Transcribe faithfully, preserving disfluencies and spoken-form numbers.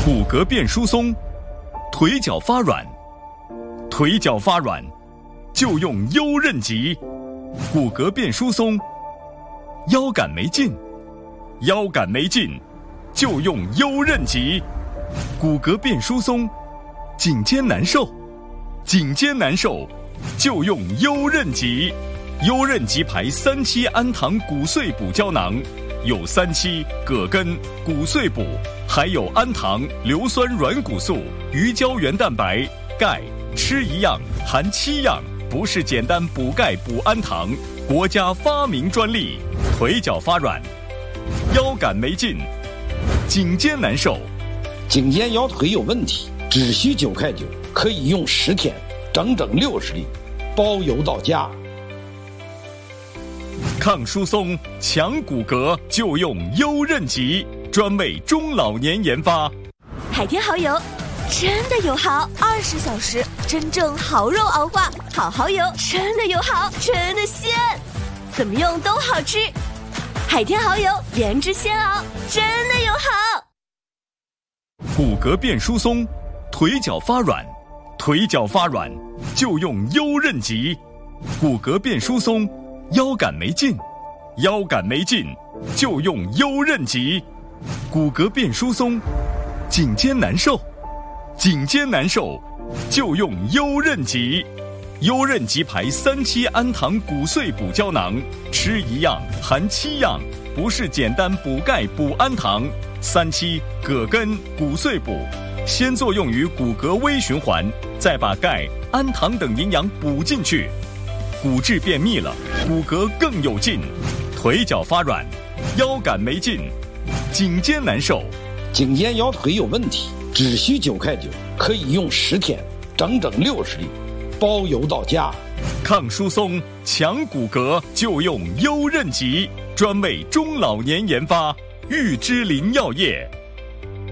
骨骼变疏松，腿脚发软，腿脚发软就用优韧极。骨骼变疏松，腰杆没劲，腰杆没劲就用优韧极。骨骼变疏松，颈肩难受，颈肩难受就用优韧极。优韧极牌三七氨糖骨碎补胶囊，有三七、葛根、骨碎补，还有氨糖、硫酸软骨素、鱼胶原蛋白、钙，吃一样含七样，不是简单补钙补氨糖，国家发明专利。腿脚发软，腰杆没劲，颈肩难受， 颈肩腰腿有问题，只需九块九，可以用十天，整整六十粒，包邮到家。 抗疏松、强骨骼就用优韧极，专为中老年研发。 海天蚝油真的有好，二十小时真正蚝肉熬化，好蚝油真的有好，真的鲜，怎么用都好吃。海天蚝油原汁鲜熬，真的有好。 骨骼变疏松，腿脚发软，腿脚发软就用优韧极。骨骼变疏松，腰杆没劲，腰杆没劲就用优韧极。骨骼变疏松，颈肩难受，颈肩难受就用优韧极。优韧极牌三七氨糖骨碎补胶囊，吃一样含七样，不是简单补钙补氨糖。三七、葛根、骨碎补，先作用于骨骼微循环，再把钙、氨糖等营养补进去，骨质变密了，骨骼更有劲。腿脚发软，腰杆没劲，颈肩难受， 颈肩腰腿有问题，只需九块九，可以用十天，整整六十粒，包邮到家。 抗疏松、强骨骼就用优韧极，专为中老年研发。玉芝林药业。